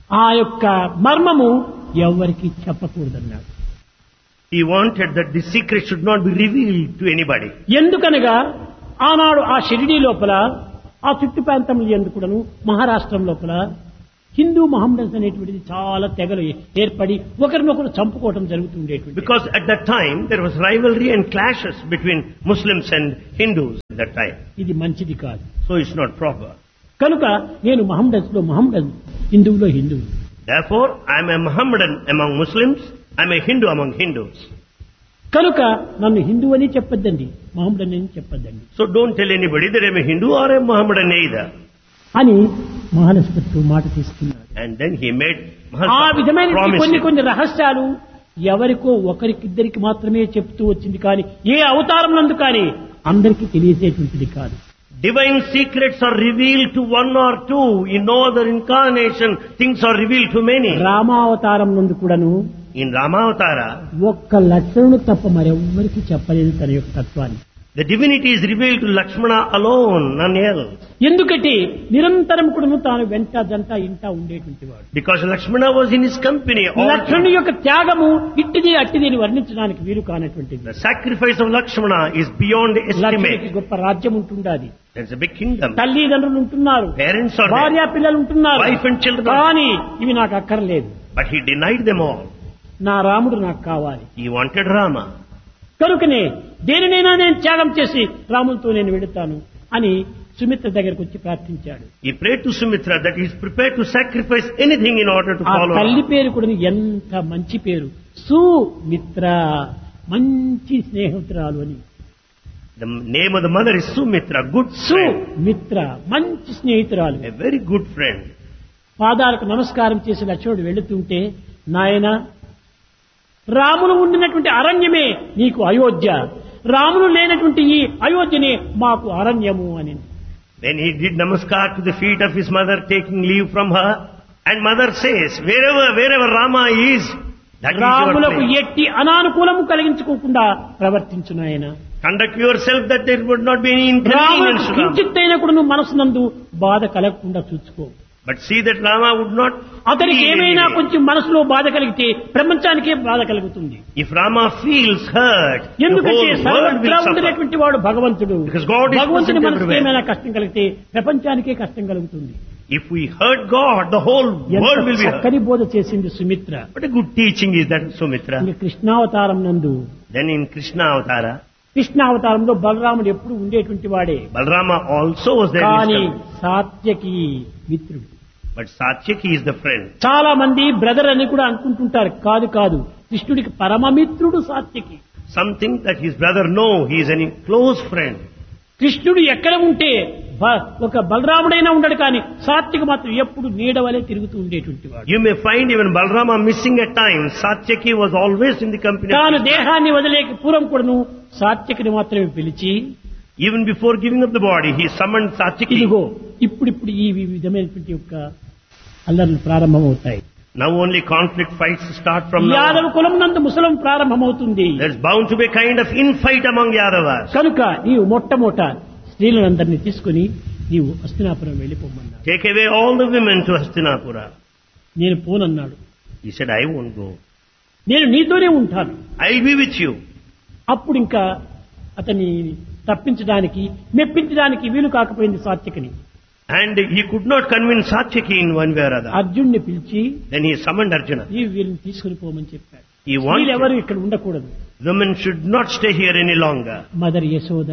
ఆ యొక్క మర్మము ఎవరికి చెప్పకూడదన్నాడు. He wanted that the secret should not be revealed to anybody. ఎందుకనగా ఆనాడు ఆ షిరిడీ లోపల ఆ చుట్టు ప్రాంతంలో ఎందుకును మహారాష్ట్రం లోపల హిందూ మహమ్మదన్స్ అనేటువంటిది చాలా తెగలు ఏర్పడి ఒకరినొకరు చంపుకోవడం జరుగుతుండేటువంటి. Because at that time there was rivalry and clashes between Muslims and Hindus at that time. ఇది మంచిది కాదు. So it's not proper. కనుక నేను మహమ్మదన్స్ లో మహమ్మదన్, హిందువులో హిందువు. Therefore I am a Mohammedan among Muslims, I am a Hindu among Hindus. కనుక నన్ను హిందూ అని చెప్పొద్దండి, మహమ్మదన్ అని చెప్పొద్దండి. So don't tell anybody that I am a Hindu or a Mohammedan either. అని మహాలక్ష్మి మాట తీసుకున్నాడు. And then he made ఆ విధమైన కొన్ని promise. కొన్ని రహస్యాలు ఎవరికో ఒకరికిద్దరికి మాత్రమే చెప్తూ వచ్చింది కానీ ఏ అవతారం నందు కానీ అందరికీ తెలియజేటువంటిది కాదు. Divine secrets are revealed to one or two. In no other incarnation, things are revealed to many. రామావతారం నందు కూడాను In Ramavatara, ఒక్క లక్షణుడు తప్ప మరెవ్వరికి చెప్పలేదు తన యొక్క తత్వాన్ని. the divinity is revealed to Lakshmana alone, none else. ఎందుకంటే నిరంతరం కూడాను తాను వెంట జంట ఇంట ఉండేటువంటి వాడు. Because Lakshmana was in his company all లక్ష్మణుని యొక్క త్యాగము ఇట్టిది అట్టిది అని వర్ణించడానికి వీలు కానటువంటిది. The sacrifice of Lakshmana is beyond లక్ష్మణునికి estimate. గొప్ప రాజ్యం ఉంటుండాది, There's a big kingdom. తల్లిదండ్రులు ఉంటున్నారు, Parents are భార్య there. పిల్లలు ఉంటున్నారు. Wife and children. కానీ ఇవి నాకు అక్కర్లేదు, But he denied them all. నా రాముడు నాకు కావాలి. He wanted Rama. కనుకనే దేనినైనా నేను త్యాగం చేసి రాములతో నేను వెళుతాను అని సుమిత్ర దగ్గరకు వచ్చి ప్రార్థించాడు. He prayed to Sumitra that he is prepared to sacrifice anything in order to ఆ follow తల్లి Rama. పేరు కూడా ఎంత మంచి పేరు, సుమిత్ర, మంచి స్నేహితురాలు అని. The name of the mother is Sumitra, good friend. Sumitra మంచి స్నేహితురాలు. A very good friend. పాదాలకు నమస్కారం చేసి లక్ష్మణుడు వెళుతుంటే, నాయన రాములు ఉండినటువంటి అరణ్యమే నీకు అయోధ్య, రాములు లేనటువంటి ఈ అయోధ్యనే మాకు అరణ్యము అని. Then he did namaskar to the feet of his mother, taking leave from her. And mother says, wherever Rama is, that is your రాములకు place. ఎట్టి అనానుకూలము కలిగించుకోకుండా ప్రవర్తించును ఆయన. Conduct yourself that there would not be any inconvenience రాములకు to Rama. కించిత్తైనా కూడా నువ్వు మనసునందు బాధ కలగకుండా చూసుకో. But see that Rama would not అతనికి feel ఏమైనా any way. కొంచెం మనసులో బాధ కలిగితే ప్రపంచానికే బాధ కలుగుతుంది. If Rama feels hurt, the ఎందుకంటే whole world సర్వత్రా will suffer. ఉండేటువంటి వాడు భగవంతుడు. Because God is భగవంతుని present మనసుకి everywhere. ఏమైనా కష్టం కలిగితే ప్రపంచానికే కష్టం కలుగుతుంది. If we hurt God, the whole world will ఎంత be hurt. చక్కని బోధ చేసింది Sumitra. What a good teaching is that, Sumitra. ఇంకా కృష్ణావతారం నందు, Then in Krishna Avatara, కృష్ణావతారంలో బలరాముడు ఎప్పుడు ఉండేటువంటి వాడే, Balarama also was there. in his కానీ company. సాత్యకి మిత్రుడు. But Satyaki is the friend. చాలా మంది బ్రదర్ అని కూడా అనుకుంటుంటారు. కాదు కాదు, కృష్ణుడికి పరమమిత్రుడు Satyaki. Something that his brother know, he is a close friend. కృష్ణుడు ఎక్కడ ఉంటే ఒక బలరాముడైనా ఉండడు, కానీ సాత్విక మాత్రం ఎప్పుడు నీడవలే తిరుగుతూ ఉండేటువంటి వాడు. You may find even Balarama missing at times. Satyaki was always in the company of తాను Krishna. దేహాన్ని వదిలేక పూర్వం కూడాను సాత్వికని మాత్రమే పిలిచి, Even before giving up the body, he summoned Satyaki. ఇదిగో ఇప్పుడు ఈ విధమైనటువంటి యొక్క అల్లర్లు ప్రారంభమవుతాయి. Now only conflict fights start from now Yadava on. కులం నందు ముసలం ప్రారంభమవుతుంది. There's bound to be a kind of infight among Yadavas. కనుక నీవు మొట్టమొదట స్త్రీలందరినీ తీసుకుని నీవు Hastinapuram వెళ్ళిపోమన్నాడు. Take away all the women to Hastinapura. నేను పోనన్నాడు. He said, I won't go. నేను నీతోనే ఉంటాను. I'll be with you. అప్పుడు ఇంకా అతన్ని తప్పించడానికి మెప్పించడానికి వీలు కాకపోయింది సాత్వికని. And he could not convince Satyaki in one way or other. అర్జున్ని పిలిచి Then he summoned Arjuna. నీవు వీళ్ళని తీసుకుని పోమని చెప్పాడు. He wanted వీళ్ళెవరు ఇక్కడ ఉండకూడదు. women should not stay here any longer. Mother Yashoda,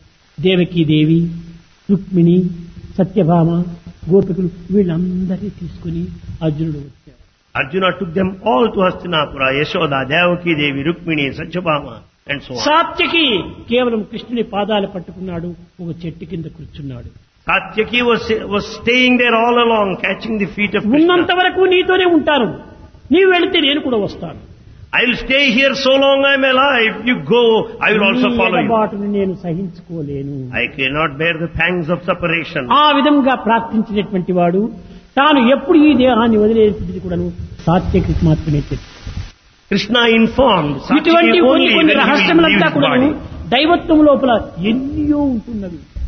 Devaki Devi, Rukmini, Satyabhama, గోపికులు వీళ్ళందరినీ తీసుకుని అర్జునుడు వచ్చాడు. Arjuna took them all to Hastinapura, Yashoda, Devaki Devi, Rukmini, Satyabhama and so on. Satyaki కేవలం కృష్ణుని పాదాలు పట్టుకున్నాడు, ఒక చెట్టు కింద కూర్చున్నాడు. Satyaki was staying there all along, catching the feet of ఉన్నంత Krishna. వరకు నీతోనే ఉంటాను, నీవు వెళితే నేను కూడా వస్తాను. I will stay here so long I am alive. You go, I will also నీ follow you. ఎడబాటును నేను సహించుకోలేను. I cannot bear the pangs of separation. ఆ విధంగా ప్రార్థించినటువంటి వాడు తాను ఎప్పుడు ఈ దేహాన్ని వదిలేది కూడాను సాత్యకి మాత్రమే చెప్పాడు. Krishna informed ఇటువంటి Satyaki కొన్ని only కొన్ని when he will leave రహస్యములంతా his కూడా body. దైవత్వం లోపల ఎన్నో ఉంటున్నవి.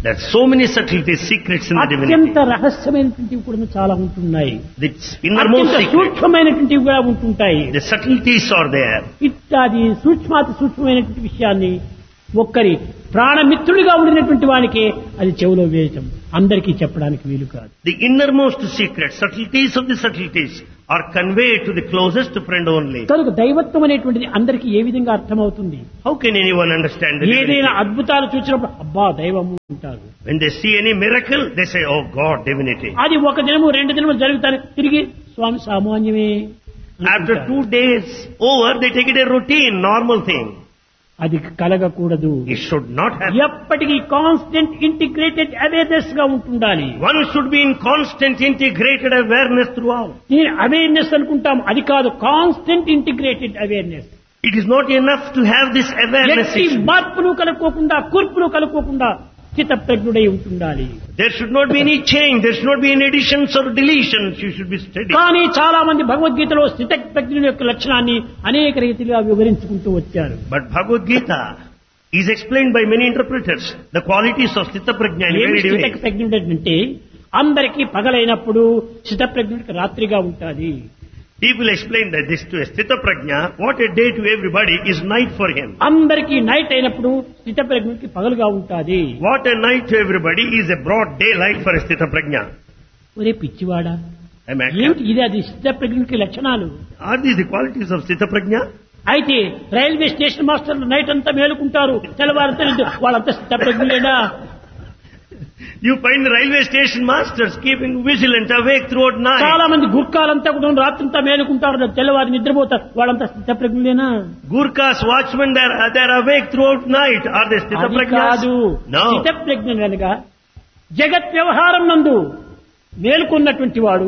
There are so many subtleties, secrets in the అత్యంత divinity. రహస్యమైనటువంటివి కూడా చాలా ఉంటున్నాయి. Its innermost అత్యంత secret. సూక్ష్మమైనటువంటివి కూడా ఉంటుంటాయి. The subtleties are there. ఇట్లాది సూక్ష్మాతి సూక్ష్మమైనటువంటి విషయాన్ని ఒక్కరి ప్రాణమిత్రుడిగా ఉండినటువంటి వానికి అది చెవులో వేయటం అందరికీ చెప్పడానికి వీలు కాదు. The innermost secrets, subtleties of the subtleties are conveyed to the closest friend only. కనుక దైవత్వం అనేటువంటిది అందరికీ ఏ విధంగా అర్థమవుతుంది? How can anyone understand the ఏదైనా divinity? అద్భుతాలు చూసినప్పుడు అబ్బా దైవము అంటారు. When they see any miracle, they say, oh God, divinity. అది ఒక దినము 2 దినములు జరుగుతాయి, తిరిగి స్వామి సామాన్యమే After అనుకుంటారు. 2 days over, they take it a routine, normal thing. అది కలగకూడదు. It should not happen. ఎప్పటికీ కాన్స్టెంట్ ఇంటిగ్రేటెడ్ అవేర్నెస్ గా ఉంటుండాలి. One should be in constant integrated awareness throughout. నేను అవేర్నెస్ అనుకుంటాం, అది కాదు, constant integrated awareness. It is not enough to have this awareness. ఎట్టి మార్పులు కలుపుకోకుండా కూర్పులు కలుపుకోకుండా స్థితప్రజ్ఞుడై ఉంటుండాలి. There should not be any change. There should not be any additions or deletions. You should be steady. కానీ చాలా మంది భగవద్గీతలో స్థితప్రజ్ఞుని యొక్క లక్షణాన్ని అనేక రీతిగా వివరించుకుంటూ వచ్చారు. But Bhagavad Gita is explained by many interpreters. The qualities of Sthita Prajna in varied ways. స్థితప్రజ్ఞుడు అంటే అందరికీ పగలైనప్పుడు స్థితప్రజ్ఞుడికి రాత్రిగా ఉంటుంది. People explain that this to a Sthita Prajna, what a day to everybody is night for him. అందరికీ night అయినప్పుడు స్థితప్రజ్ఞుడికి పగలుగా ఉంటుంది. What a night to everybody is a broad daylight for a Sthita Prajna. ఒరే పిచ్చివాడా, Am I ఏమిటి ఇది? అది స్థితప్రజ్ఞుడికి లక్షణాలు. Are these the qualities of Sthita Prajna? అయితే railway station మాస్టర్లు నైట్ అంతా మేలుకుంటారు, తెల్లవారు వాళ్ళంతా స్థితప్రజ్ఞులేనా? You find the railway station masters keeping vigilant awake throughout night. చాలా మంది గుర్కాలంతా కూడా రాత్రంతా మేలుకుంటారు, తెల్లవారు నిద్రపోతారు, వాళ్ళంతా స్థితప్రజ్ఞులేనా? Gurkhas, watchmen, they're awake throughout night. Are they Sthita అది Prajnas? కాదు. No. స్థితప్రజ్ఞ అనగా జగత్ వ్యవహారం నందు మేలుకున్నటువంటి వాడు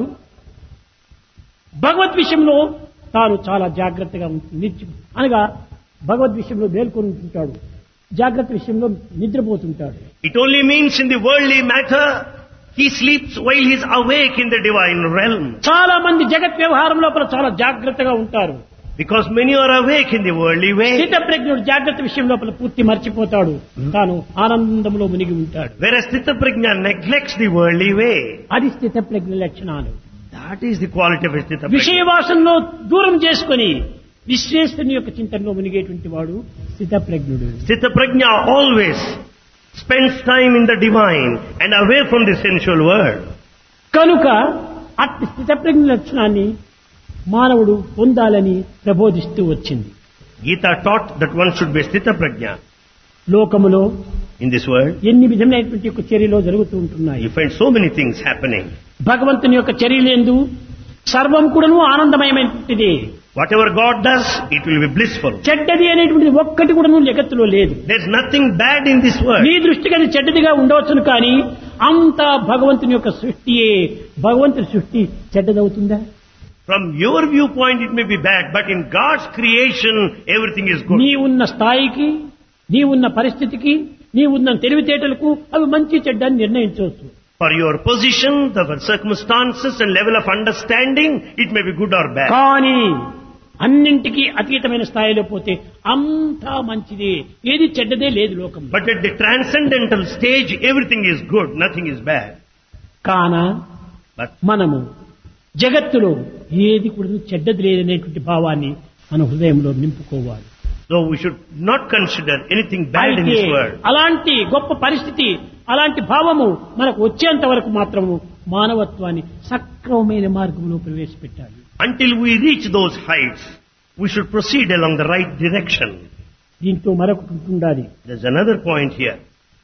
భగవద్ విషయంలో తాను చాలా జాగ్రత్తగా ఉంటుంది. అనగా భగవద్ విషయంలో మేల్కొని ఉంటుంటాడు, జాగ్రత్త విషయంలో నిద్రపోతుంటాడు. It only means in the worldly matter, he sleeps while he is awake in the divine realm. చాలా మంది జగత్ వ్యవహారం లోపల చాలా జాగ్రత్తగా ఉంటారు. Because many are awake in the worldly way. స్థితప్రజ్ఞుడు జాగ్రత్త విషయం లోపల పూర్తి మర్చిపోతాడు, తాను ఆనందంలో మునిగి ఉంటాడు. Whereas Sthita Prajna neglects the worldly way. అది స్థితప్రజ్ఞ లక్షణాలు. That is the quality of a Sthita Prajna. విషయవాసంలో దూరం చేసుకొని విశ్వేశ్వరుని యొక్క చింతనలో మునిగేటువంటి వాడు స్థితప్రజ్ఞుడు. Sthita Prajna always spends time in the divine and away from the sensual world. కనుక అట్టి స్థితప్రజ్ఞ లక్షణాన్ని మానవుడు పొందాలని ప్రబోధిస్తూ వచ్చింది. Gita taught that one should be Sthita Prajna. లోకములో In this world, ఎన్ని విధమైనటువంటి యొక్క చర్యలు జరుగుతూ ఉంటున్నాయి. you find so many things happening. భగవంతుని యొక్క చర్యలందు సర్వం కూడాను ఆనందమయమైనటువంటిది. Whatever God does, it will be blissful. చెడ్డది అనేటువంటిది ఒక్కటి కూడాను జగత్తులో లేదు. There's nothing bad in this world. నీ దృష్టికి అది చెడ్డదిగా ఉండవచ్చును, కానీ అంతా భగవంతుని యొక్క సృష్టియే. భగవంతుని సృష్టి చెడ్డదవుతుందా? From your viewpoint it may be bad, but in God's creation everything is good. నీ ఉన్న స్థాయికి, నీ ఉన్న పరిస్థితికి, నీ ఉన్న తెలివితేటలకు అవి మంచి చెడ్డ అని నిర్ణయించవచ్చు. For your position, the circumstances and level of understanding, it may be good or bad. కానీ అన్నింటికీ అతీతమైన స్థాయిలో పోతే అంతా మంచిదే, ఏది చెడ్డదే లేదు లోకం. But at the transcendental stage, everything is good, nothing is bad. కాన But మనము జగత్తులో ఏది కూడా చెడ్డది లేదనేటువంటి భావాన్ని మన హృదయంలో నింపుకోవాలి. so we should not consider anything bad in అయితే this world. అలాంటి గొప్ప పరిస్థితి, అలాంటి భావము మనకు వచ్చేంత వరకు మాత్రము మానవత్వాన్ని సక్రమమైన మార్గంలో ప్రవేశపెట్టాలి. Until we reach those heights, we should proceed along the right direction. దీంతో మరొకటి ఉండాలి. There's another point here.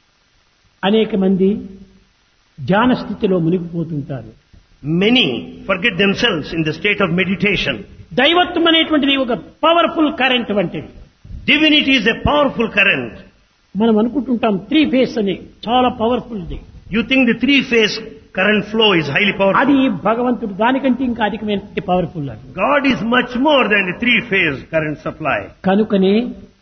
అనేక మంది ధ్యాన స్థితిలో మునిగిపోతుంటారు. Many forget themselves in the state of meditation. దైవత్వం అనేటువంటిది ఒక పవర్ఫుల్ కరెంట్ వంటిది. Divinity is a powerful current. మనం అనుకుంటుంటాం 3 ఫేస్ అని, చాలా powerful the. You think the 3-phase current flow is highly powerful. అది భగవంతుడు దానికంటే ఇంకా అధికమైన పవర్ఫుల్ అది. God is much more than the 3-phase current supply. కనుకనే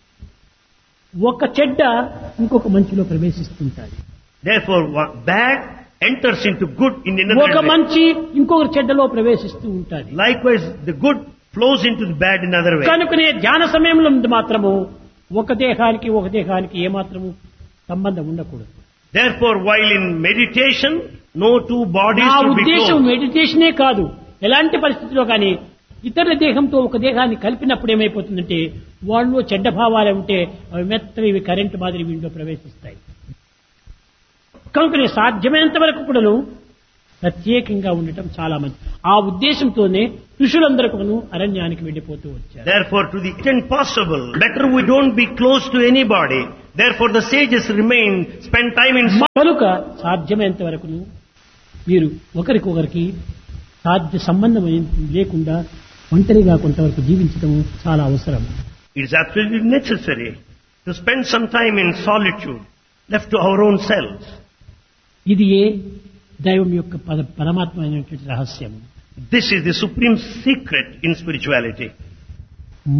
ఒక చెడ్డ ఇంకొక మంచిలో ప్రవేశిస్తుంటాయి. Therefore, bad enters into good in another ఒక way. మంచి ఇంకొక చెడ్డలో ప్రవేశిస్తూ ఉంటాయి. Likewise, the good flows into the bad in another way. కనుకనే ధ్యాన సమయంలో మాత్రము ఒక దేహానికి ఏమాత్రము సంబంధం ఉండకూడదు. Therefore, while in meditation, no two bodies నా should be ఉద్దేశం close. మెడిటేషనే కాదు, ఎలాంటి పరిస్థితిలో కానీ ఇతరుల దేహంతో ఒక దేహాన్ని కలిపినప్పుడు ఏమైపోతుందంటే వాళ్ళు చెడ్డ భావాలే ఉంటే అవి మెత్తగా ఇవి కరెంటు మాదిరి వీళ్ళలో ప్రవేశిస్తాయి. కనుకనే సాధ్యమైనంత వరకు కూడాను ప్రత్యేకంగా ఉండటం చాలా మంచిది. ఆ ఉద్దేశంతోనే ఋషులందరూ అరణ్యానికి వెళ్ళిపోతూ వచ్చారు. Therefore, to the extent possible, better we don't be close to anybody. Therefore, the sages remain, spend time in కనుక సాధ్యమైనంత వరకు మీరు ఒకరికొకరికి సాధ్య సంబంధం లేకుండా ఒంటరిగా కొంతవరకు జీవించడం చాలా అవసరం. It is absolutely necessary to spend some time in solitude, left to our own selves. ఇది ఏ దైవం యొక్క పరమాత్మ అయినటువంటి రహస్యం. This is the supreme secret in spirituality.